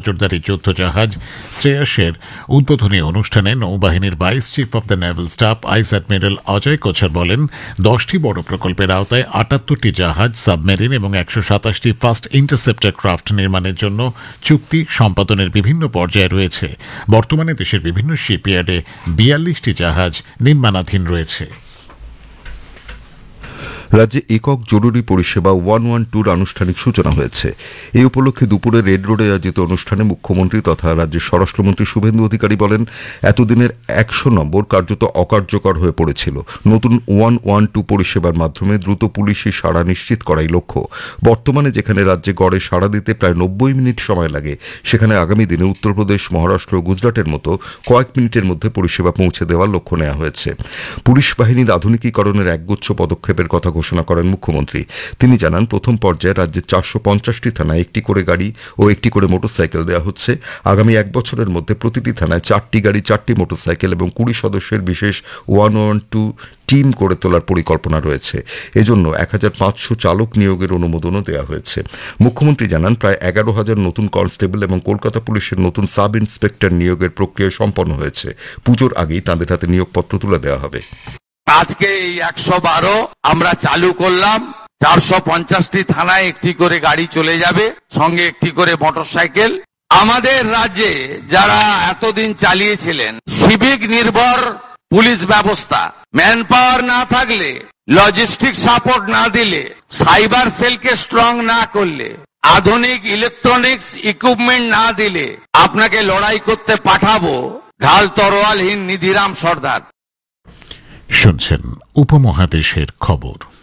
নজরদারি যুদ্ধ জাহাজ শ্রেয়াসের উদ্বোধনী অনুষ্ঠানে নৌবাহিনীর vice chief of the Naval staff vice admiral Ajay কোছর বলেন, 10টি বড় প্রকল্পের আওতায় 78টি জাহাজ, সাবমেরিন এবং 127টি ফাস্ট ইন্টারসেপ্টর ক্রাফট নির্মাণের জন্য চুক্তি সম্পাদনের বিভিন্ন পর্যায়ে রয়েছে। বর্তমানে দেশের বিভিন্ন শিপইয়ার্ডে 42টি জাহাজ নির্মাণাধীন রয়েছে। রাজ্যে একক জরুরি পরিষেবা 112 আনুষ্ঠানিক সূচনা হয়েছে। এই উপলক্ষে দুপুরে রেড রোডে আয়োজিত অনুষ্ঠানে মুখ্যমন্ত্রী তথা রাজ্যের স্বরাষ্ট্রমন্ত্রী শুভেন্দু অধিকারী বলেন, এতদিনের 100 নম্বর কার্যত অকার্যকর হয়ে পড়েছিল। নতুন 112 পরিষেবার মাধ্যমে দ্রুত পুলিশি সাড়া নিশ্চিত করাই লক্ষ্য। বর্তমানে যেখানে রাজ্যে গড়ে সাড়া দিতে প্রায় 90 মিনিট সময় লাগে, সেখানে আগামী দিনে উত্তরপ্রদেশ, মহারাষ্ট্র ও গুজরাটের মতো কয়েক মিনিটের মধ্যে পরিষেবা পৌঁছে দেওয়ার লক্ষ্য নেওয়া হয়েছে। পুলিশ বাহিনীর আধুনিকীকরণের একগুচ্ছ পদক্ষেপের কথা ঘোষণা করেন মুখ্যমন্ত্রী। তিনি জানান, প্রথম পর্যায়ে রাজ্যের 450টি থানায় 1টি করে গাড়ি ও 1টি করে মোটরসাইকেল দেওয়া হচ্ছে। আগামী 1 বছরের মধ্যে প্রতিটি থানায় 4টি গাড়ি, 4টি মোটরসাইকেল এবং 20 সদস্যের বিশেষ 112 টিম করে তোলার পরিকল্পনা রয়েছে। এজন্য 1500 চালক নিয়োগের অনুমোদনও দেওয়া হয়েছে। মুখ্যমন্ত্রী জানান, প্রায় 11,000 নতুন কনস্টেবল এবং কলকাতা পুলিশের নতুন সাব ইন্সপেক্টর নিয়োগের প্রক্রিয়া সম্পন্ন হয়েছে। পুজোর আগেই তাঁদের হাতে নিয়োগপত্র তুলে দেওয়া হবে। আজকে এই 112 আমরা চালু করলাম। 450টি থানায় 1টি করে গাড়ি চলে যাবে, সঙ্গে 1টি করে মোটরসাইকেল। আমাদের রাজ্যে যারা এতদিন চালিয়েছিলেন সিভিক নির্ভর পুলিশ ব্যবস্থা, ম্যান পাওয়ার না থাকলে, লজিস্টিক সাপোর্ট না দিলে, সাইবার সেলকে স্ট্রং না করলে, আধুনিক ইলেকট্রনিক্স ইকুইপমেন্ট না দিলে আপনাকে লড়াই করতে পাঠাবো ঢাল তরোয়ালহীন নিধিরাম সর্দার। শুনছেন উপমহাদেশের খবর।